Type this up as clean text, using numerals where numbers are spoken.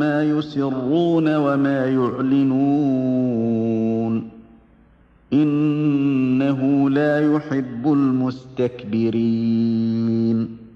ما يسرون وما يعلنون إنه لا يحب المستكبرين